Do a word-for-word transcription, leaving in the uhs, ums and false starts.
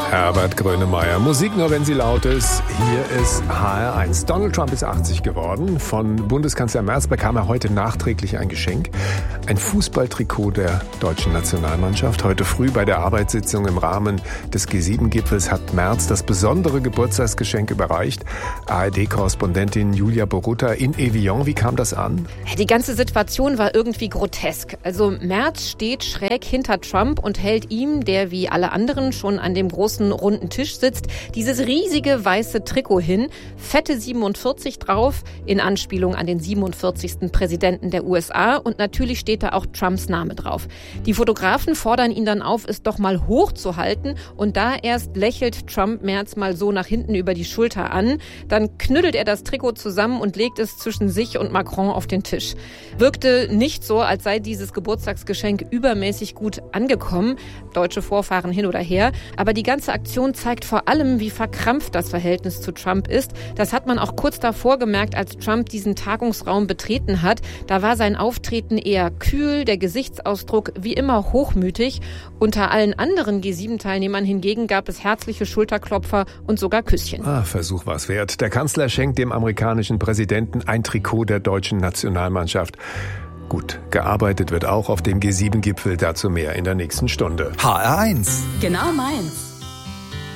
Herbert Grönemeyer. Musik nur, wenn sie laut ist. Hier ist H R eins. Donald Trump ist achtzig geworden. Von Bundeskanzler Merz bekam er heute nachträglich ein Geschenk. Ein Fußballtrikot der deutschen Nationalmannschaft. Heute früh bei der Arbeitssitzung im Rahmen des G sieben Gipfels hat Merz das besondere Geburtstagsgeschenk überreicht. A R D-Korrespondentin Julia Borutta in Evian. Wie kam das an? Die ganze Situation war irgendwie grotesk. Also Merz steht schräg hinter Trump und hält ihm, der wie alle anderen schon an dem großen runden Tisch sitzt, dieses riesige weiße Trikot hin, fette siebenundvierzig drauf, in Anspielung an den siebenundvierzigsten Präsidenten der U S A, und natürlich steht da auch Trumps Name drauf. Die Fotografen fordern ihn dann auf, es doch mal hochzuhalten, und da erst lächelt Trump Merz mal so nach hinten über die Schulter an, dann knüttelt er das Trikot zusammen und legt es zwischen sich und Macron auf den Tisch. Wirkte nicht so, als sei dieses Geburtstagsgeschenk übermäßig gut angekommen, deutsche Vorfahren hin oder her, aber die ganze Aktion zeigt vor allem, wie verkrampft das Verhältnis zu Trump ist. Das hat man auch kurz davor gemerkt, als Trump diesen Tagungsraum betreten hat. Da war sein Auftreten eher kühl, der Gesichtsausdruck wie immer hochmütig. Unter allen anderen G sieben Teilnehmern hingegen gab es herzliche Schulterklopfer und sogar Küsschen. Ah, Versuch war's wert. Der Kanzler schenkt dem amerikanischen Präsidenten ein Trikot der deutschen Nationalmannschaft. Gut, gearbeitet wird auch auf dem G sieben Gipfel, dazu mehr in der nächsten Stunde. H R eins. Genau meins.